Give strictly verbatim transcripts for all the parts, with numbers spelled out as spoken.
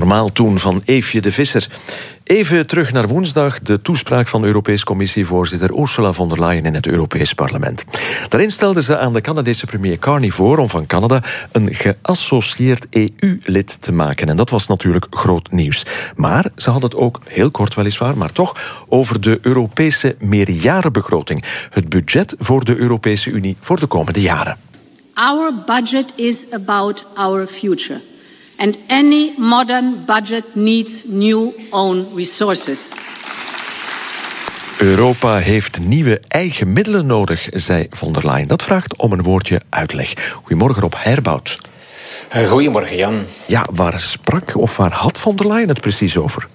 Normaal toen van Eefje de Visser. Even terug naar woensdag, de toespraak van Europees Commissievoorzitter Ursula von der Leyen in het Europees Parlement. Daarin stelde ze aan de Canadese premier Carney voor om van Canada een geassocieerd E U-lid te maken. En dat was natuurlijk groot nieuws. Maar ze had het ook, heel kort weliswaar, maar toch, over de Europese meerjarenbegroting. Het budget voor de Europese Unie voor de komende jaren. Our budget is about our future. And any modern budget needs new own resources. Europa heeft nieuwe eigen middelen nodig, zei von der Leyen. Dat vraagt om een woordje uitleg. Goedemorgen Rob Herbout. Uh, goedemorgen Jan. Ja, waar sprak of waar had von der Leyen het precies over?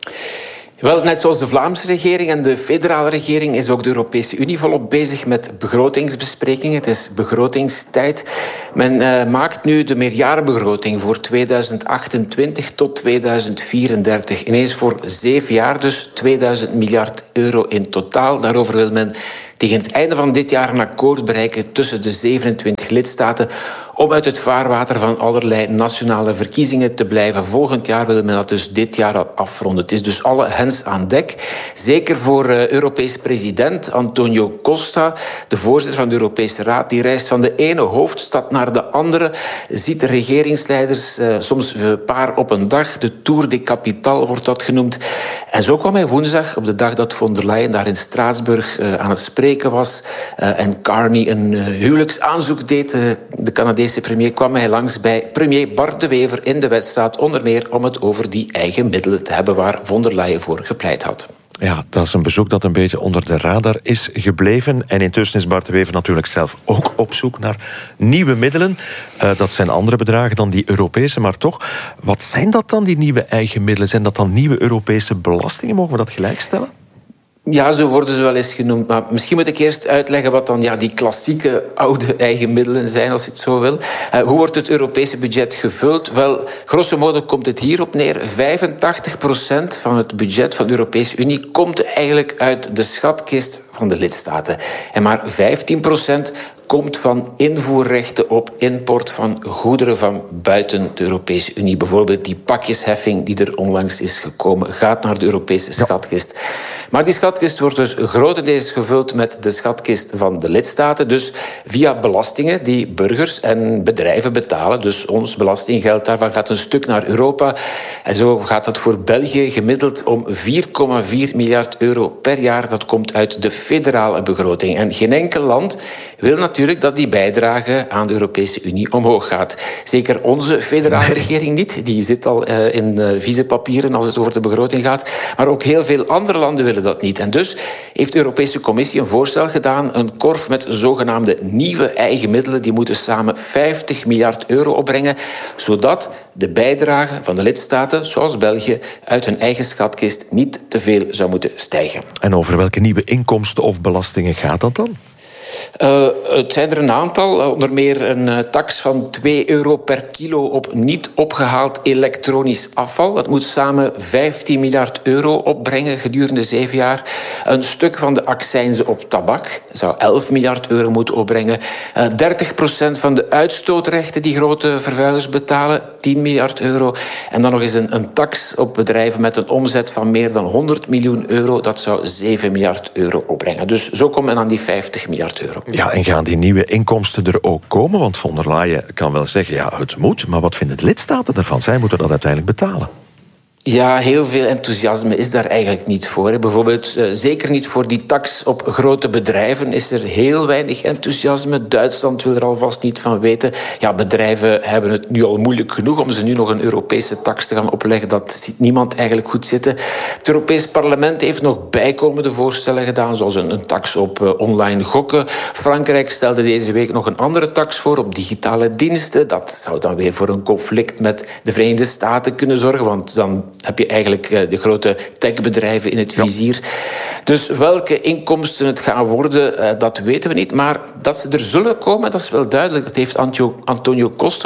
Wel, net zoals de Vlaamse regering en de federale regering is ook de Europese Unie volop bezig met begrotingsbesprekingen. Het is begrotingstijd. Men uh, maakt nu de meerjarenbegroting voor tweeduizend achtentwintig tot tweeduizend vierendertig. Ineens voor zeven jaar, dus tweeduizend miljard euro in totaal. Daarover wil men tegen het einde van dit jaar een akkoord bereiken tussen de zevenentwintig lidstaten om uit het vaarwater van allerlei nationale verkiezingen te blijven. Volgend jaar wil men dat dus dit jaar al afronden. Het is dus alle hens aan dek. Zeker voor uh, Europees president Antonio Costa, de voorzitter van de Europese Raad. Die reist van de ene hoofdstad naar de andere. Ziet de regeringsleiders uh, soms een paar op een dag. De Tour de Capitale wordt dat genoemd. En zo kwam hij woensdag, op de dag dat von der Leyen daar in Straatsburg uh, aan het spreken was uh, en Carney een uh, huwelijksaanzoek deed, uh, de Canadese premier, kwam hij langs bij premier Bart de Wever in de Wetstraat, onder meer om het over die eigen middelen te hebben waar von der Leyen voor gepleit had. Ja, dat is een bezoek dat een beetje onder de radar is gebleven. En intussen is Bart de Wever natuurlijk zelf ook op zoek naar nieuwe middelen. Uh, dat zijn andere bedragen dan die Europese, maar toch. Wat zijn dat dan, die nieuwe eigen middelen? Zijn dat dan nieuwe Europese belastingen? Mogen we dat gelijkstellen? Ja, zo worden ze wel eens genoemd. Maar misschien moet ik eerst uitleggen wat dan ja, die klassieke oude eigen middelen zijn, als je het zo wil. Uh, hoe wordt het Europese budget gevuld? Wel, grosso modo komt het hierop neer. vijfentachtig procent van het budget van de Europese Unie komt eigenlijk uit de schatkist van de lidstaten. En maar vijftien procent komt van invoerrechten op import van goederen van buiten de Europese Unie. Bijvoorbeeld die pakjesheffing die er onlangs is gekomen, gaat naar de Europese schatkist. Ja. Maar die schatkist wordt dus grotendeels gevuld met de schatkist van de lidstaten. Dus via belastingen die burgers en bedrijven betalen. Dus ons belastinggeld daarvan gaat een stuk naar Europa. En zo gaat dat voor België gemiddeld om vier komma vier miljard euro per jaar. Dat komt uit de federale begroting. En geen enkel land wil natuurlijk dat die bijdrage aan de Europese Unie omhoog gaat. Zeker onze federale nee. regering niet. Die zit al uh, in uh, vieze papieren als het over de begroting gaat. Maar ook heel veel andere landen willen dat niet. En dus heeft de Europese Commissie een voorstel gedaan, een korf met zogenaamde nieuwe eigen middelen. Die moeten samen vijftig miljard euro opbrengen, zodat de bijdrage van de lidstaten, zoals België, uit hun eigen schatkist niet te veel zou moeten stijgen. En over welke nieuwe inkomsten of belastingen gaat dat dan? Uh, het zijn er een aantal. Onder meer een uh, tax van twee euro per kilo op niet opgehaald elektronisch afval. Dat moet samen vijftien miljard euro opbrengen gedurende zeven jaar. Een stuk van de accijnzen op tabak zou elf miljard euro moeten opbrengen. Uh, dertig procent van de uitstootrechten die grote vervuilers betalen, tien miljard euro. En dan nog eens een, een tax op bedrijven met een omzet van meer dan honderd miljoen euro. Dat zou zeven miljard euro opbrengen. Dus zo komt men aan die vijftig miljard euro. Ja, en gaan die nieuwe inkomsten er ook komen? Want von der Leyen kan wel zeggen, ja, het moet. Maar wat vinden de lidstaten ervan? Zij moeten dat uiteindelijk betalen. Ja, heel veel enthousiasme is daar eigenlijk niet voor. Bijvoorbeeld, uh, zeker niet voor die tax op grote bedrijven is er heel weinig enthousiasme. Duitsland wil er alvast niet van weten. Ja, bedrijven hebben het nu al moeilijk genoeg om ze nu nog een Europese tax te gaan opleggen. Dat ziet niemand eigenlijk goed zitten. Het Europees Parlement heeft nog bijkomende voorstellen gedaan, zoals een, een tax op uh, online gokken. Frankrijk stelde deze week nog een andere tax voor op digitale diensten. Dat zou dan weer voor een conflict met de Verenigde Staten kunnen zorgen, want dan heb je eigenlijk de grote techbedrijven in het vizier. Ja. Dus welke inkomsten het gaan worden, dat weten we niet. Maar dat ze er zullen komen, dat is wel duidelijk. Dat heeft Antonio Costa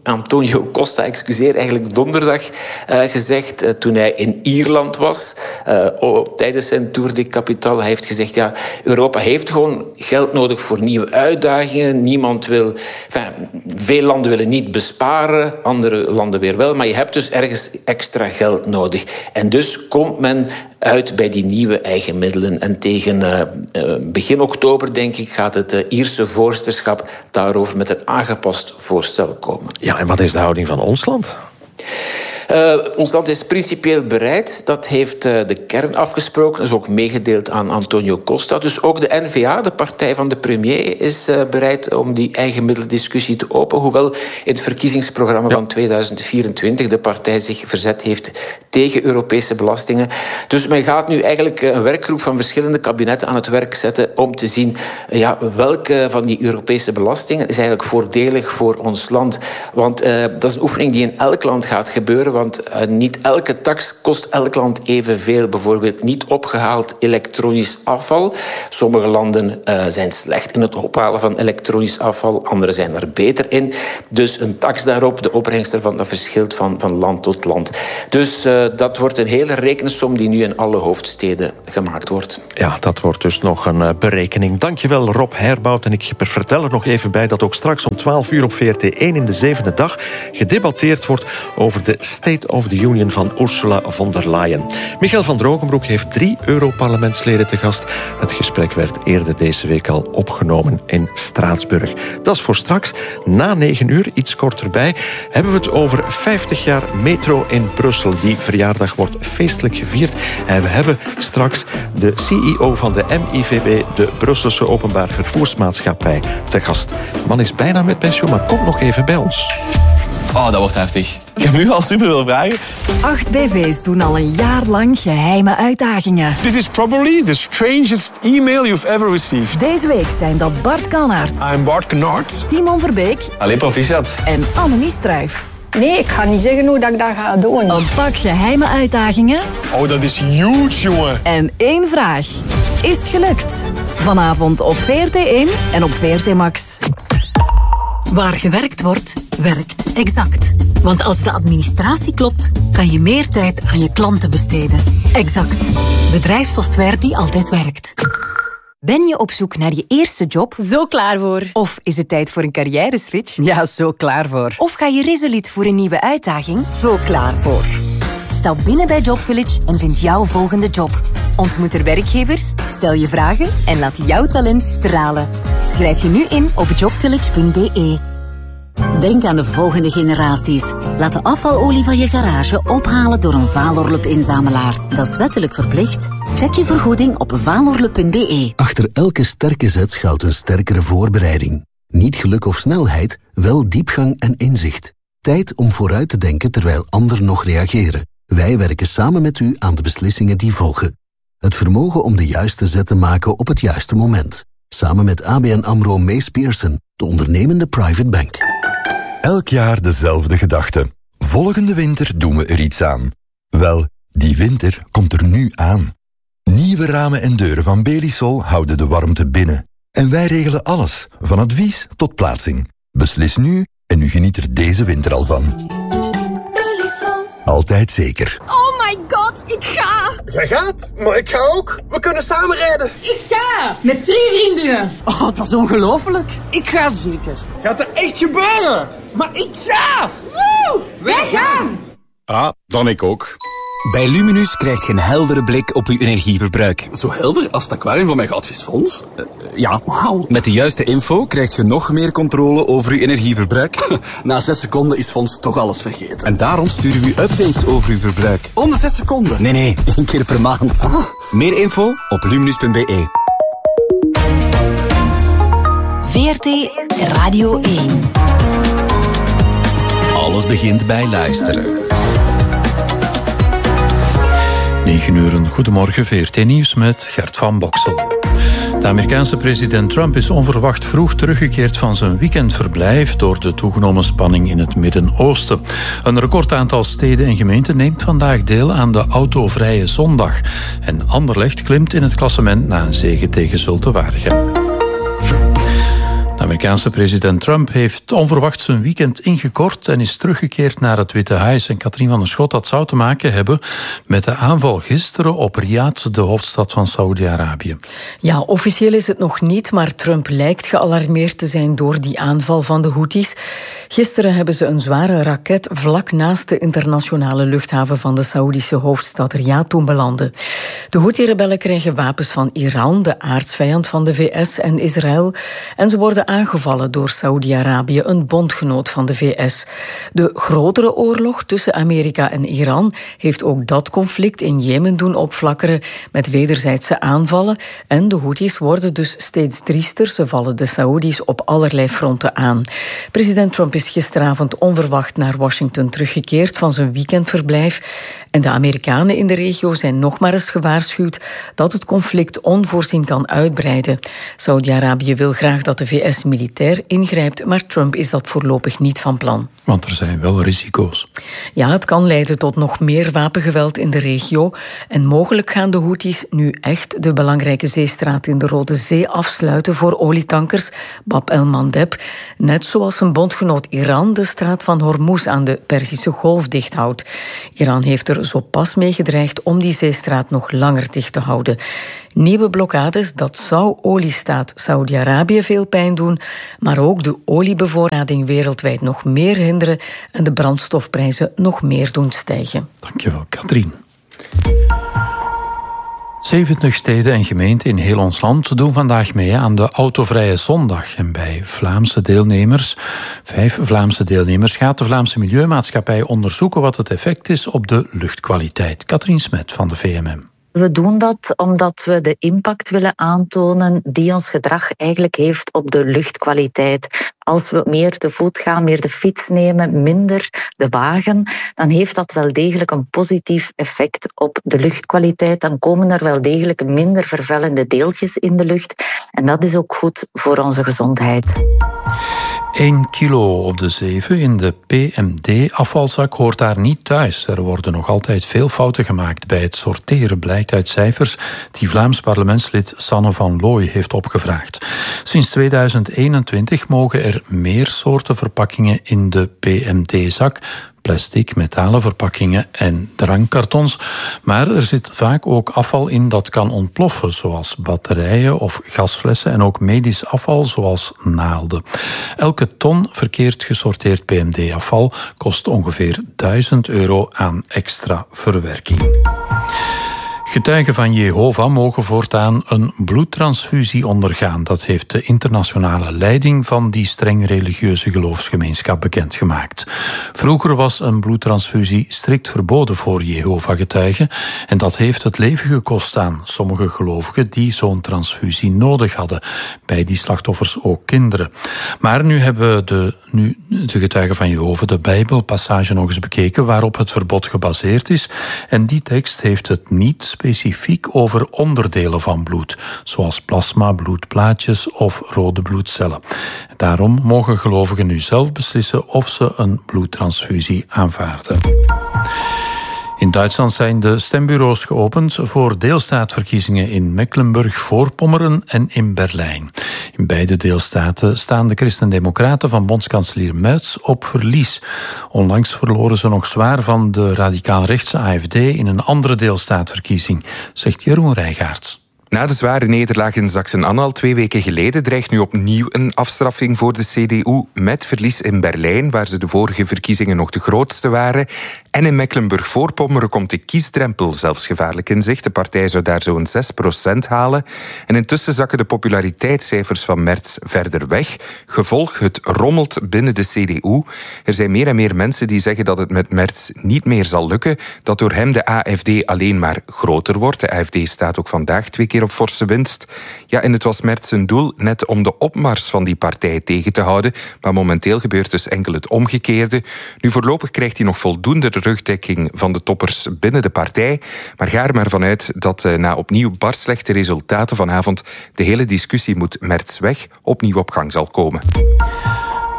Antonio Costa, excuseer, eigenlijk donderdag uh, gezegd, uh, toen hij in Ierland was, uh, oh, tijdens zijn Tour de Capitale. Hij heeft gezegd, ja, Europa heeft gewoon geld nodig voor nieuwe uitdagingen. Niemand wil, enfin, veel landen willen niet besparen, andere landen weer wel, maar je hebt dus ergens extra geld nodig. En dus komt men uit bij die nieuwe eigen middelen. En tegen uh, uh, begin oktober, denk ik, gaat het uh, Ierse voorzitterschap daarover met een aangepast voorstel komen. Ja, en wat is de houding van ons land? Uh, ons land is principieel bereid. Dat heeft uh, de kern afgesproken. Dat is ook meegedeeld aan Antonio Costa. Dus ook de N V A, de partij van de premier, is uh, bereid om die eigen middeldiscussie te openen. Hoewel in het verkiezingsprogramma ja. van tweeduizend vierentwintig de partij zich verzet heeft tegen Europese belastingen. Dus men gaat nu eigenlijk een werkgroep van verschillende kabinetten aan het werk zetten om te zien uh, ja, welke van die Europese belastingen is eigenlijk voordelig voor ons land. Want uh, dat is een oefening die in elk land gaat gebeuren. Want uh, niet elke tax kost elk land evenveel. Bijvoorbeeld niet opgehaald elektronisch afval. Sommige landen uh, zijn slecht in het ophalen van elektronisch afval. Andere zijn daar beter in. Dus een tax daarop, de opbrengst daarvan, dat verschilt van, van land tot land. Dus uh, dat wordt een hele rekensom die nu in alle hoofdsteden gemaakt wordt. Ja, dat wordt dus nog een uh, berekening. Dankjewel Rob Herbout. En ik vertel er nog even bij dat ook straks om twaalf uur op V R T één in de zevende dag gedebatteerd wordt over de State of the Union van Ursula von der Leyen. Michael van Drogenbroek heeft drie Europarlementsleden te gast. Het gesprek werd eerder deze week al opgenomen in Straatsburg. Dat is voor straks. Na negen uur, iets korter bij, hebben we het over vijftig jaar metro in Brussel. Die verjaardag wordt feestelijk gevierd. En we hebben straks de C E O van de M I V B, de Brusselse Openbaar Vervoersmaatschappij, te gast. De man is bijna met pensioen, maar komt nog even bij ons. Oh, dat wordt heftig. Ik heb nu al super veel vragen. Acht B V's doen al een jaar lang geheime uitdagingen. This is probably the strangest email you've ever received. Deze week zijn dat Bart Kannaert. I'm Bart Kannaert. Timon Verbeek. Allee, proficiat. En Annemie Struijf. Nee, ik ga niet zeggen hoe dat ik dat ga doen. Een pak geheime uitdagingen. Oh, dat is huge, jongen. En één vraag. Is gelukt. Vanavond op V R T één en op V R T Max. Waar gewerkt wordt, werkt Exact. Want als de administratie klopt, kan je meer tijd aan je klanten besteden. Exact. Bedrijfssoftware die altijd werkt. Ben je op zoek naar je eerste job? Zo klaar voor. Of is het tijd voor een carrière-switch? Ja, zo klaar voor. Of ga je resoluut voor een nieuwe uitdaging? Zo klaar voor. Stap binnen bij Job Village en vind jouw volgende job. Ontmoet er werkgevers, stel je vragen en laat jouw talent stralen. Schrijf je nu in op jobvillage punt b e. Denk aan de volgende generaties. Laat de afvalolie van je garage ophalen door een Valorlup-inzamelaar. Dat is wettelijk verplicht. Check je vergoeding op valorlup punt b e. Achter elke sterke zet schuilt een sterkere voorbereiding. Niet geluk of snelheid, wel diepgang en inzicht. Tijd om vooruit te denken terwijl anderen nog reageren. Wij werken samen met u aan de beslissingen die volgen. Het vermogen om de juiste zet te maken op het juiste moment. Samen met A B N AMRO Mees Pearson, de ondernemende private bank. Elk jaar dezelfde gedachte. Volgende winter doen we er iets aan. Wel, die winter komt er nu aan. Nieuwe ramen en deuren van Belisol houden de warmte binnen. En wij regelen alles, van advies tot plaatsing. Beslis nu en u geniet er deze winter al van. Belisol. Altijd zeker. Oh my god, ik ga! Jij gaat? Maar ik ga ook. We kunnen samen rijden. Ik ga! Met drie vriendinnen. Oh, dat is ongelooflijk. Ik ga zeker. Gaat er echt gebeuren? Maar ik ga! Woe! Wij gaan! Ah, dan ik ook. Bij Luminus krijg je een heldere blik op uw energieverbruik. Zo helder als het aquarium van mijn goudvisfonds? Uh, ja, wow. Met de juiste info krijg je nog meer controle over uw energieverbruik. Na zes seconden is Fons toch alles vergeten. En daarom sturen we u updates over uw verbruik. Om de zes seconden? Nee, nee, één keer per maand. Ah. Meer info op luminus punt b e. V R T Radio één. Alles begint bij luisteren. negen uur, een goedemorgen, V R T-nieuws met Gert van Boksel. De Amerikaanse president Trump is onverwacht vroeg teruggekeerd van zijn weekendverblijf door de toegenomen spanning in het Midden-Oosten. Een recordaantal steden en gemeenten neemt vandaag deel aan de autovrije zondag. En Anderlecht klimt in het klassement na een zege tegen Zulte Waregem. De Amerikaanse president Trump heeft onverwacht zijn weekend ingekort en is teruggekeerd naar het Witte Huis. En Katrien van der Schot, dat zou te maken hebben met de aanval gisteren op Riyadh, de hoofdstad van Saoedi-Arabië. Ja, officieel is het nog niet, maar Trump lijkt gealarmeerd te zijn door die aanval van de Houthis. Gisteren hebben ze een zware raket vlak naast de internationale luchthaven van de Saoedische hoofdstad Riyadh toen belanden. De Houthi-rebellen krijgen wapens van Iran, de aardsvijand van de V S en Israël, en ze worden aangevallen door Saoedi-Arabië, een bondgenoot van de V S. De grotere oorlog tussen Amerika en Iran heeft ook dat conflict in Jemen doen opflakkeren met wederzijdse aanvallen. En de Houthis worden dus steeds driester. Ze vallen de Saoedi's op allerlei fronten aan. President Trump is gisteravond onverwacht naar Washington teruggekeerd van zijn weekendverblijf. En de Amerikanen in de regio zijn nog maar eens gewaarschuwd dat het conflict onvoorzien kan uitbreiden. Saoedi-Arabië wil graag dat de V S militair ingrijpt, maar Trump is dat voorlopig niet van plan. Want er zijn wel risico's. Ja, het kan leiden tot nog meer wapengeweld in de regio. En mogelijk gaan de Houthis nu echt de belangrijke zeestraat in de Rode Zee afsluiten voor olietankers, Bab el-Mandeb. Net zoals zijn bondgenoot Iran de straat van Hormuz aan de Perzische Golf dichthoudt. Iran heeft er zo pas mee gedreigd om die zeestraat nog langer dicht te houden. Nieuwe blokkades, dat zou oliestaat Saoedi-Arabië veel pijn doen, maar ook de oliebevoorrading wereldwijd nog meer hinderen en de brandstofprijzen nog meer doen stijgen. Dankjewel, Katrien. zeventig steden en gemeenten in heel ons land doen vandaag mee aan de Autovrije Zondag. En bij Vlaamse deelnemers, vijf Vlaamse deelnemers, gaat de Vlaamse Milieumaatschappij onderzoeken wat het effect is op de luchtkwaliteit. Katrien Smet van de V M M. We doen dat omdat we de impact willen aantonen die ons gedrag eigenlijk heeft op de luchtkwaliteit. Als we meer te voet gaan, meer de fiets nemen, minder de wagen, dan heeft dat wel degelijk een positief effect op de luchtkwaliteit. Dan komen er wel degelijk minder vervuilende deeltjes in de lucht. En dat is ook goed voor onze gezondheid. Eén kilo op de zeven in de P M D-afvalzak hoort daar niet thuis. Er worden nog altijd veel fouten gemaakt bij het sorteren, blijkt uit cijfers die Vlaams parlementslid Sanne van Looy heeft opgevraagd. Sinds tweeduizend eenentwintig mogen er meer soorten verpakkingen in de P M D-zak. Plastic, metalen verpakkingen en drankkartons. Maar er zit vaak ook afval in dat kan ontploffen, zoals batterijen of gasflessen en ook medisch afval, zoals naalden. Elke ton verkeerd gesorteerd P M D-afval kost ongeveer duizend euro aan extra verwerking. Getuigen van Jehovah mogen voortaan een bloedtransfusie ondergaan. Dat heeft de internationale leiding van die streng religieuze geloofsgemeenschap bekendgemaakt. Vroeger was een bloedtransfusie strikt verboden voor Jehovah-getuigen en dat heeft het leven gekost aan sommige gelovigen die zo'n transfusie nodig hadden. Bij die slachtoffers ook kinderen. Maar nu hebben de, nu de getuigen van Jehovah de Bijbelpassage nog eens bekeken waarop het verbod gebaseerd is. En die tekst heeft het niet specifiek over onderdelen van bloed, zoals plasma, bloedplaatjes of rode bloedcellen. Daarom mogen gelovigen nu zelf beslissen of ze een bloedtransfusie aanvaarden. In Duitsland zijn de stembureaus geopend voor deelstaatverkiezingen in Mecklenburg-Voorpommeren en in Berlijn. In beide deelstaten staan de Christen-Democraten van bondskanselier Merz op verlies. Onlangs verloren ze nog zwaar van de radicaal-rechtse A F D in een andere deelstaatverkiezing, zegt Jeroen Rijgaards. Na de zware nederlaag in Sachsen-Anhalt twee weken geleden dreigt nu opnieuw een afstraffing voor de C D U met verlies in Berlijn, waar ze de vorige verkiezingen nog de grootste waren. En in Mecklenburg-Voorpommeren komt de kiesdrempel zelfs gevaarlijk in zicht. De partij zou daar zo'n zes procent halen. En intussen zakken de populariteitscijfers van Merz verder weg. Gevolg, het rommelt binnen de C D U. Er zijn meer en meer mensen die zeggen dat het met Merz niet meer zal lukken, dat door hem de A F D alleen maar groter wordt. De A F D staat ook vandaag twee keer op forse winst. Ja, en het was Merz zijn doel net om de opmars van die partij tegen te houden, maar momenteel gebeurt dus enkel het omgekeerde. Nu voorlopig krijgt hij nog voldoende rugdekking van de toppers binnen de partij, maar ga er maar vanuit dat uh, na opnieuw bar slechte resultaten vanavond de hele discussie moet Merz weg opnieuw op gang zal komen.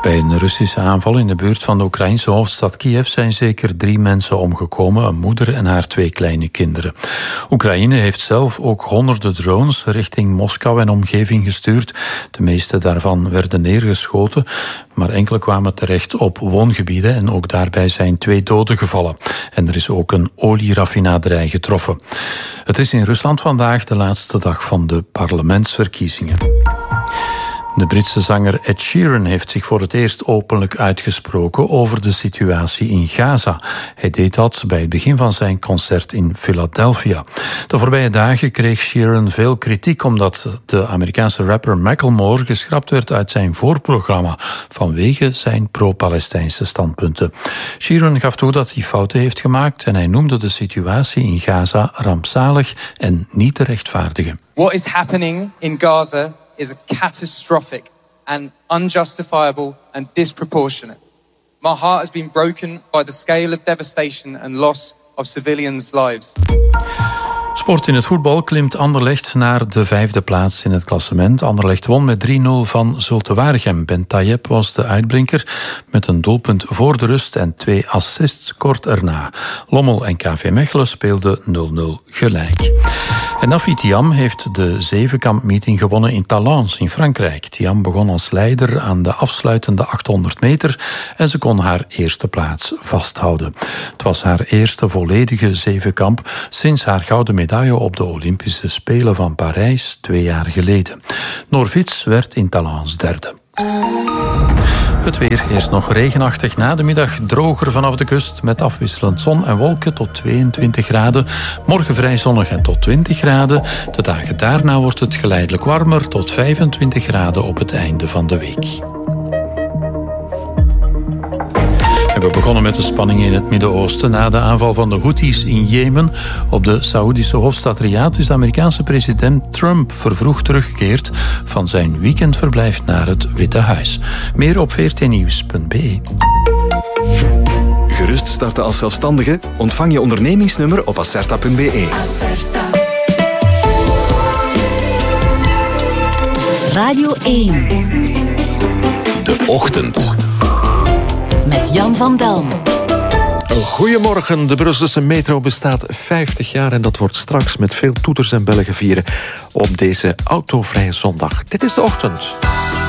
Bij een Russische aanval in de buurt van de Oekraïnse hoofdstad Kiev zijn zeker drie mensen omgekomen, een moeder en haar twee kleine kinderen. Oekraïne heeft zelf ook honderden drones richting Moskou en omgeving gestuurd. De meeste daarvan werden neergeschoten, maar enkele kwamen terecht op woongebieden en ook daarbij zijn twee doden gevallen. En er is ook een olieraffinaderij getroffen. Het is in Rusland vandaag de laatste dag van de parlementsverkiezingen. De Britse zanger Ed Sheeran heeft zich voor het eerst openlijk uitgesproken over de situatie in Gaza. Hij deed dat bij het begin van zijn concert in Philadelphia. De voorbije dagen kreeg Sheeran veel kritiek omdat de Amerikaanse rapper Macklemore geschrapt werd uit zijn voorprogramma vanwege zijn pro-Palestijnse standpunten. Sheeran gaf toe dat hij fouten heeft gemaakt en hij noemde de situatie in Gaza rampzalig en niet te rechtvaardigen. What is happening in Gaza is catastrophic and unjustifiable and disproportionate. My heart has been broken by the scale of devastation and loss of civilians' lives. Sport in het voetbal klimt Anderlecht naar de vijfde plaats in het klassement. Anderlecht won met drie nul van Zulte Waregem. Ben Tayeb was de uitblinker met een doelpunt voor de rust en twee assists kort erna. Lommel en K V Mechelen speelden nul nul gelijk. En Nafi Thiam heeft de zevenkamp-meeting gewonnen in Talence in Frankrijk. Thiam begon als leider aan de afsluitende achthonderd meter en ze kon haar eerste plaats vasthouden. Het was haar eerste volledige zevenkamp sinds haar gouden medaille op de Olympische Spelen van Parijs twee jaar geleden. Noor Vits werd in Talence derde. Het weer, eerst nog regenachtig, na de middag droger vanaf de kust met afwisselend zon en wolken tot tweeëntwintig graden. Morgen vrij zonnig en tot twintig graden. De dagen daarna wordt het geleidelijk warmer tot vijfentwintig graden op het einde van de week. En we begonnen met de spanning in het Midden-Oosten. Na de aanval van de Houthis in Jemen op de Saoedische hoofdstad Riyadh is de Amerikaanse president Trump vervroegd teruggekeerd van zijn weekendverblijf naar het Witte Huis. Meer op v r t nieuws punt b e. Gerust starten als zelfstandige? Ontvang je ondernemingsnummer op acerta punt b e. Radio één. De Ochtend. Met Jan van Delm. Goedemorgen, de Brusselse metro bestaat vijftig jaar en dat wordt straks met veel toeters en bellen gevierd op deze autovrije zondag. Dit is De Ochtend.